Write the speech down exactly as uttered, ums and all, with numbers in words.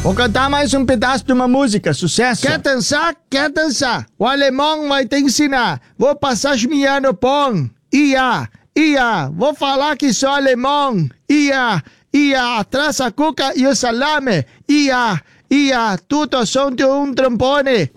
Vou cantar mais um pedaço de uma música, sucesso. Quer dançar? Quer dançar. O alemão vai te ensinar. Vou passar chmiando pão. Ia, ia. Vou falar que sou alemão. Ia, ia. Atrás a cuca e o salame. Ia, ia. Tudo som de um trombone.